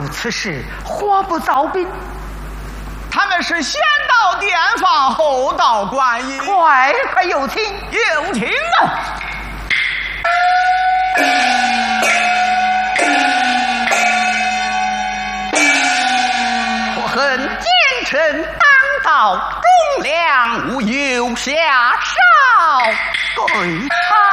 此事，何不招兵？ 他们是先到殿房，后到观音。 快有请， 有请啊！ 我恨奸臣当道，忠良无有下少，对他。